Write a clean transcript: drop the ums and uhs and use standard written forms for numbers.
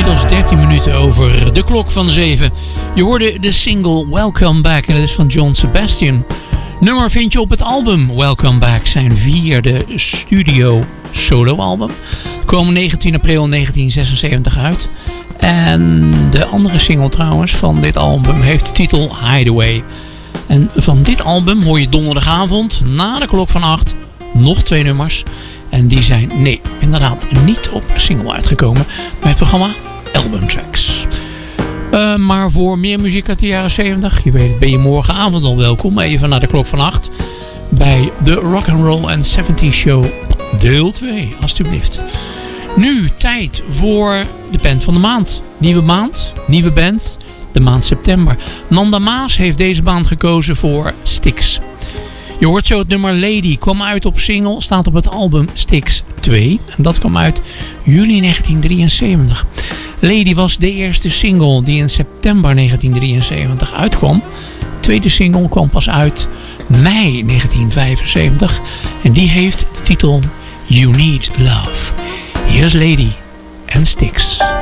inmiddels 13 minuten over de klok van 7. Je hoorde de single Welcome Back en dat is van John Sebastian. Nummer vind je op het album Welcome Back, zijn vierde studio soloalbum. Kwam 19 april 1976 uit. En de andere single trouwens van dit album heeft de titel Hideaway. En van dit album hoor je donderdagavond na de klok van 8 nog 2 nummers. En die zijn, nee, inderdaad niet op single uitgekomen bij het programma Album Tracks. Maar voor meer muziek uit de jaren 70, je weet, ben je morgenavond al welkom. Even naar de klok van 8 bij de Rock'n'Roll and 70's Show deel 2, alstublieft. Nu tijd voor de band van de maand. Nieuwe maand, nieuwe band, de maand september. Nanda Maas heeft deze band gekozen voor Styx. Je hoort zo het nummer Lady, kwam uit op single, staat op het album Styx 2. En dat kwam uit juli 1973. Lady was de eerste single die in september 1973 uitkwam. De tweede single kwam pas uit mei 1975. En die heeft de titel You Need Love. Hier is Lady en Styx.